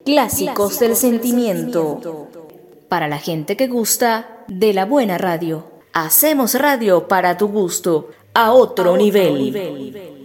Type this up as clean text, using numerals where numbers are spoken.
Clásicos del sentimiento. Para la gente que gusta de la buena radio. Hacemos radio para tu gusto a otro nivel.